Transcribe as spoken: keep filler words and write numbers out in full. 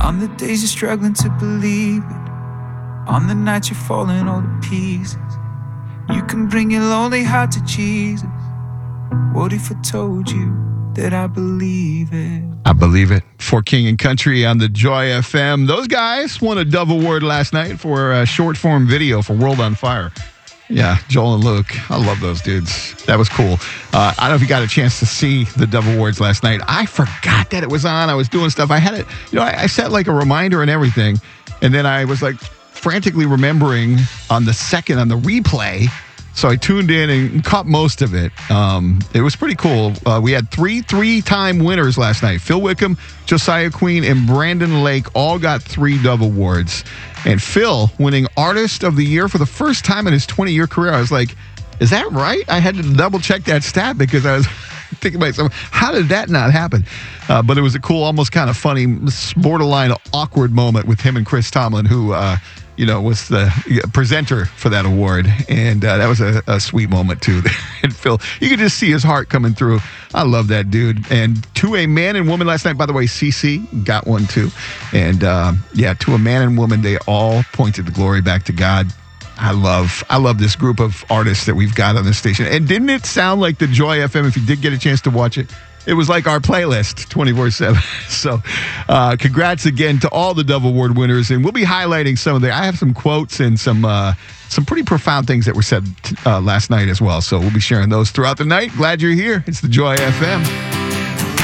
On the days you're struggling to believe it, on the nights you're falling all to pieces, you can bring your lonely heart to Jesus. What if I told you that I believe it? I believe it. For King and Country on the Joy F M. Those guys won a Dove Award last night for a short form video for World on Fire. Yeah, Joel and Luke. I love those dudes. That was cool. Uh, I don't know if you got a chance to see the Dove Awards last night. I forgot that it was on. I was doing stuff. I had it, you know, I, I set like a reminder and everything. And then I was like frantically remembering on the second, on the replay. So I tuned in and caught most of it. Um, it was pretty cool. Uh, we had three three-time winners last night. Phil Wickham, Josiah Queen, and Brandon Lake all got three Dove Awards. And Phil winning Artist of the Year for the first time in his twenty-year career. I was like, is that right? I had to double-check that stat because I was thinking to myself, how did that not happen? Uh, but it was a cool, almost kind of funny, borderline awkward moment with him and Chris Tomlin, who... Uh, you know, was the presenter for that award. And uh, that was a, a sweet moment, too. And Phil, you could just see his heart coming through. I love that dude. And to a man and woman last night, by the way, Cece got one, too. And, uh, yeah, to a man and woman, they all pointed the glory back to God. I love I love this group of artists that we've got on this station. And didn't it sound like the Joy F M, if you did get a chance to watch it? It was like our playlist twenty-four seven. So uh, congrats again to all the Dove Award winners. And we'll be highlighting some of the, I have some quotes and some uh, some pretty profound things that were said uh, last night as well. So we'll be sharing those throughout the night. Glad you're here. It's the Joy F M.